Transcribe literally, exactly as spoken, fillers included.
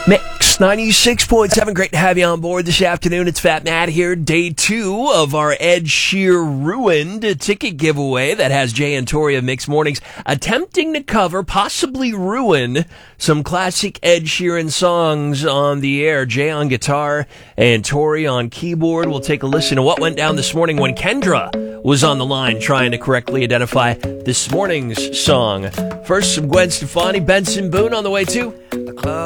Mix ninety-six point seven. Great to have you on board this afternoon. It's Fat Matt here. Day two of our Ed Sheeran Ruined ticket giveaway that has Jay and Tori of Mix Mornings attempting to cover, possibly ruin, some classic Ed Sheeran songs on the air. Jay on guitar and Tori on keyboard. We'll take a listen to what went down this morning when Kendra was on the line trying to correctly identify this morning's song. First, some Gwen Stefani, Benson Boone on the way too.